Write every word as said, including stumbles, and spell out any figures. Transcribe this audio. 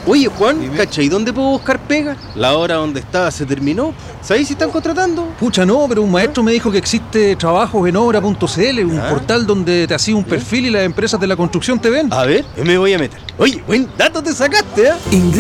Oye, Juan, Dime. ¿cachai dónde puedo buscar pega? La hora donde estaba se terminó. ¿Sabéis si están contratando? Pucha, no, pero un maestro me dijo que existe trabajos en obra punto c l, un ¿Ah? portal donde te hacía un perfil y las empresas de la construcción te ven. A ver, me voy a meter. Oye, buen dato te sacaste, ¿eh?